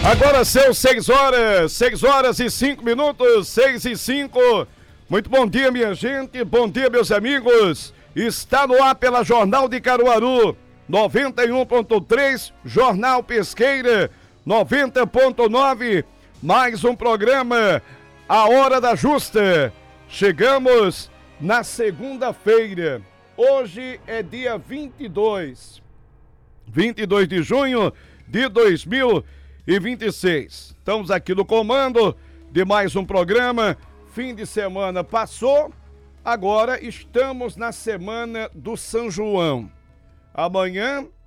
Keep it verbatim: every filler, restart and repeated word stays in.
Agora são seis horas, seis horas e cinco minutos, seis e cinco. Muito bom dia, minha gente, bom dia, meus amigos. Está no ar pela Jornal de Caruaru, noventa e um ponto três, Jornal Pesqueira, noventa ponto nove, mais um programa, A Hora da Justa. Chegamos na segunda-feira, hoje é dia vinte e dois, vinte e dois de junho de dois mil e vinte e seis. Estamos aqui no comando de mais um programa. Fim de semana passou, agora estamos na semana do São João. Amanhã